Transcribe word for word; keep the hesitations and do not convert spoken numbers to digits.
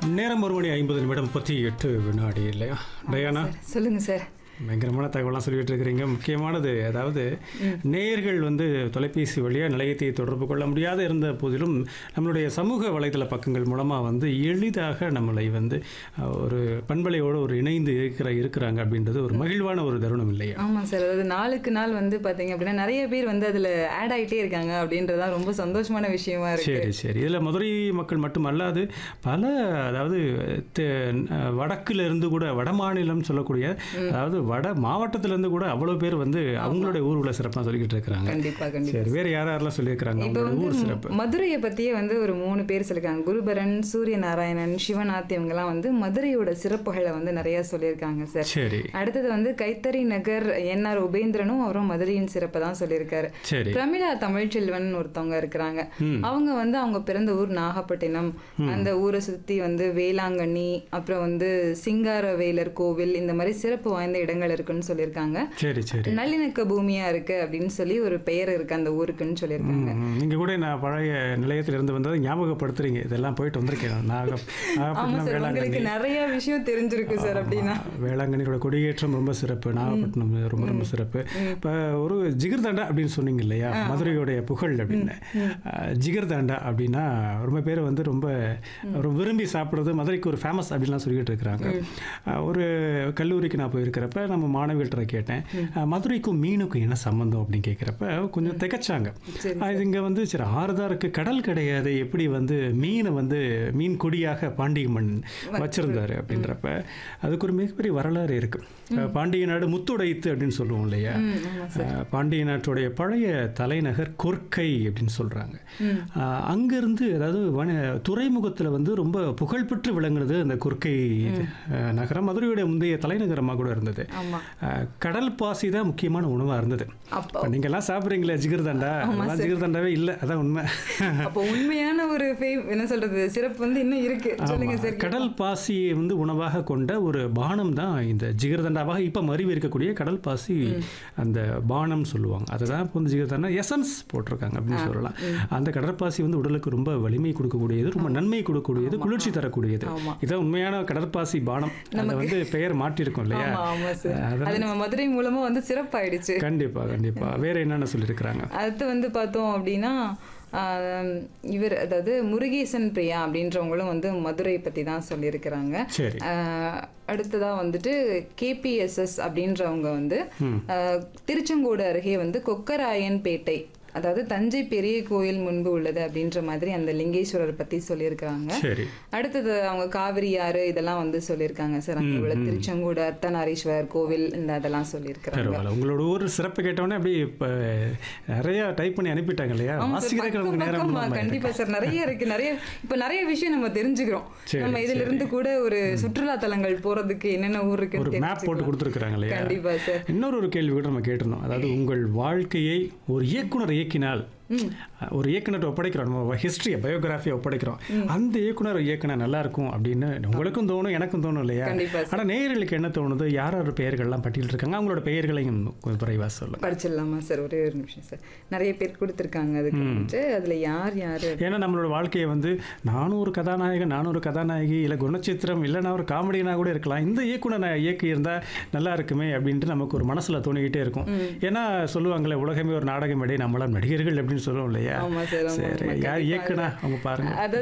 நேரம் ஒரு மணி ஐம்பது நிமிடம் முப்பத்தி எட்டு வினாடி இல்லையா டயானா? சொல்லுங்க சார். பயங்கரமான தகவலாம் சொல்லிட்டு இருக்கிறீங்க. முக்கியமானது, அதாவது நேயர்கள் வந்து தொலைபேசி வழியாக நிலையத்தை தொடர்பு கொள்ள முடியாத இருந்த போதிலும் நம்மளுடைய சமூக வலைதள பக்கங்கள் மூலமாக வந்து எளிதாக நம்மளை வந்து ஒரு பண்பலையோடு ஒரு இணைந்து இருக்கிற இருக்கிறாங்க அப்படின்றது ஒரு மகிழ்வான ஒரு தருணம் இல்லையா? ஆமாம் சார். அதாவது நாளுக்கு நாள் வந்து பார்த்தீங்க அப்படின்னா நிறைய பேர் வந்து அதில் ஆட் ஆகிட்டே இருக்காங்க அப்படின்றதா ரொம்ப சந்தோஷமான விஷயமா இருக்கு. சரி சரி. இதில் மதுரை மக்கள் மட்டும் அல்லாது பல, அதாவது வடக்குல இருந்து கூட வட மாநிலம் சொல்லக்கூடிய, அதாவது வட மாவட்டத்திலேருந்து கூட அவ்வளோ பேர் வந்து அவங்களுடைய ஊர்களை சிறப்பாக சொல்லிக்கிட்டு இருக்கிறாங்க. கண்டிப்பாக கண்டிப்பாக. சரி, வேறு யார் யாரெல்லாம் சொல்லியிருக்கிறாங்க அவங்களோட ஊர் சிறப்பு? மதுரையை பற்றியே வந்து ஒரு மூணு பேர் சொல்லியிருக்காங்க. குருபரன், சூரிய நாராயணன், சிவநாத், இவங்கெல்லாம் வந்து மதுரையோட சிறப்புகளை வந்து நிறையா சொல்லியிருக்காங்க சார். சரி. அடுத்தது வந்து கைத்தறி நகர் என் ஆர் உபேந்திரனும் அவரும் மதுரையின் சிறப்பை தான் சொல்லியிருக்காரு. சரி. பிரமிளா தமிழ்ச்செல்வன் ஒருத்தவங்க இருக்கிறாங்க. அவங்க வந்து அவங்க பிறந்த ஊர் நாகப்பட்டினம், அந்த ஊரை சுற்றி வந்து வேளாங்கண்ணி, அப்புறம் வந்து சிங்காரவேலர் கோவில், இந்த மாதிரி சிறப்பு வாய்ந்த இடங்கள் இருக்குன்னு சொல்லியிருக்காங்க. சரி சரி. நல்லிணக்க பூமியா இருக்கு அப்படின்னு சொல்லி ஒரு பெயர் இருக்கு அந்த ஊருக்குன்னு சொல்லியிருக்காங்க. நீங்க கூட நான் பழைய நிலையத்தில் இருந்து வந்ததை ஞாபகப்படுத்துறீங்க. இதெல்லாம் போயிட்டு வந்திருக்கேன். நாகம் உங்களுக்கு நிறைய விஷயம் தெரிஞ்சிருக்கு சார். அப்படின்னா வேளாங்கண்ணியோட கொடியேற்றம் ரொம்ப சிறப்பு, நாகப்பட்டினம் ரொம்ப ரொம்ப சிறப்பு. இப்போ ஒரு ஜிகர்தாண்டா அப்படின்னு சொன்னீங்க இல்லையா, மதுரையோடைய புகழ் அப்படின்னு. ஜிகர்தாண்டா அப்படின்னா ரொம்ப பேர் வந்து ரொம்ப ரொம்ப விரும்பி சாப்பிட்றது, மதுரைக்கு ஒரு ஃபேமஸ் அப்படின்லாம் சொல்லிட்டு இருக்கிறாங்க. ஒரு கல்லூரிக்கு நான் போயிருக்கிறப்ப நம்ம மாணவிகள்கிட்ட கேட்டேன், மதுரைக்கும் மீனுக்கும் என்ன சம்பந்தம் அப்படின்னு கேட்குறப்ப கொஞ்சம் திகச்சாங்க. அது இங்கே வந்து சரி ஆறுதான் இருக்கு, கடல் கிடையாது, எப்படி வந்து மீனை வந்து மீன் கொடியாக பாண்டிய மண் வச்சிருந்தாரு அப்படின்றப்ப அதுக்கு ஒரு மிகப்பெரிய வரலாறு இருக்கு. பாண்டிய நாடு முத்துடைத்து அப்படின்னு சொல்லுவோம் இல்லையா, பாண்டிய நாட்டுடைய பழைய தலைநகர் கொர்க்கை அப்படின்னு சொல்றாங்க. அங்கிருந்து, அதாவது துறைமுகத்தில் வந்து ரொம்ப புகழ்பெற்று விளங்குறது அந்த கொர்க்கை நகரம். மதுரையுடைய முந்தைய தலைநகரமாக கூட இருந்தது. கடல் பாசி தான் முக்கியமான உணவா இருந்தது. நீங்க எல்லாம் சாப்பிடுறீங்களா ஜிகர்தாண்டா? ஜிகர்தாண்டாவே இல்ல, அதான் உண்மை. அப்போ உண்மையான ஒரு என்ன சொல்றது சிறப்பு வந்து இன்னும் இருக்கு. சொல்லுங்க சார். கடல் பாசியை வந்து உணவாக கொண்ட ஒரு பானம் தான் இந்த ஜிகர்தாண்டாவாக இப்ப மறுவி இருக்கக்கூடிய கடல் பாசி அந்த பானம் சொல்லுவாங்க. அதுதான் இப்போ வந்து ஜிகர்தாண்டா எசன்ஸ் போட்டிருக்காங்க அப்படின்னு சொல்லலாம். அந்த கடற்பாசி வந்து உடலுக்கு ரொம்ப வலிமை கொடுக்கக்கூடியது, ரொம்ப நன்மை கொடுக்கக்கூடியது, குளிர்ச்சி தரக்கூடியது. இதான் உண்மையான கடற்பாசி பானம். அதை வந்து பெயர் மாற்றிருக்கும் இல்லையா, அது நம்ம மதுரை மூலமா வந்து சிறப்பாயிடுச்சு. கண்டிப்பா கண்டிப்பா. வேற என்னென்ன சொல்லியிருக்கிறாங்க? அடுத்து வந்து பார்த்தோம் அப்படின்னா இவர், அதாவது முருகேசன் பிரியா அப்படின்றவங்களும் வந்து மதுரை பற்றி தான் சொல்லியிருக்கிறாங்க. அடுத்ததா வந்துட்டு கேபிஎஸ்எஸ் அப்படின்றவங்க வந்து திருச்செங்கோடு அருகே வந்து கொக்கராயன் பேட்டை, அதாவது தஞ்சை பெரிய கோயில் முன்பு உள்ளது அப்படின்ற மாதிரி அந்த லிங்கேஸ்வரர் பத்தி சொல்லியிருக்காங்க. அடுத்தது அவங்க காவிரி ஆறு இதெல்லாம் வந்து சொல்லியிருக்காங்க சார். அங்கே உள்ள திருச்செங்கோடு அர்த்தநாரீஸ்வரர் கோவில் இந்த அதெல்லாம் சொல்லியிருக்காங்க. உங்களோட ஒரு சிறப்பு கேட்டோன்னே அப்படி இப்போ நிறைய டைப் பண்ணி அனுப்பிட்டாங்க இல்லையா? கண்டிப்பா சார், நிறைய இருக்கு. நிறைய இப்போ நிறைய விஷயம் நம்ம தெரிஞ்சுக்கிறோம். நம்ம இதுல இருந்து கூட ஒரு சுற்றுலா தலங்கள் போறதுக்கு என்னென்ன ஊர் இருக்கு ஒரு மேப் போட்டு கொடுத்துருக்காங்க இல்லையா? கண்டிப்பா சார். இன்னொரு ஒரு கேள்வி கூட நம்ம கேட்டிருந்தோம், அதாவது உங்கள் வாழ்க்கையை ஒரு இயக்குனர் இயக்கினால், ஒரு இயக்குனர் ஒப்படைக்கிறோம், நம்ம ஹிஸ்டரியை பயோகிராஃபியை ஒப்படைக்கிறோம், அந்த இயக்குனர் இயக்குனர் நல்லா இருக்கும் அப்படின்னு உங்களுக்கும் தோணும், எனக்கும் தோணும் இல்லையா? ஆனால் நேயர்களுக்கு என்ன தோணுது, யார் யார் பெயர்கள்லாம் பட்டியல் இருக்காங்க, அவங்களோட பெயர்களையும் குறைவாக சொல்ல படிச்சிடலாமா சார்? ஒரே ஒரு நிமிஷம் சார். நிறைய பேர் கொடுத்துருக்காங்க அதுக்கு, அதில் யார் யார், ஏன்னா நம்மளோட வாழ்க்கையை வந்து நானும் ஒரு கதாநாயகன், நானும் ஒரு கதாநாயகி, இல்லை குணச்சித்திரம், இல்லைனா ஒரு காமெடியனாக கூட இருக்கலாம், இந்த இயக்குனர் இயக்கி இருந்தால் நல்லா இருக்குமே அப்படின்ட்டு நமக்கு ஒரு மனசில் தோணிக்கிட்டே இருக்கும். ஏன்னா சொல்லுவாங்களே, உலகமே ஒரு நாடகம் மேடை, நம்மளாம் நடிகர்கள் அப்படின்னு சொல்லுவோம் இல்லையா? சரி, யார் இயக்குனா அவங்க பாருங்க.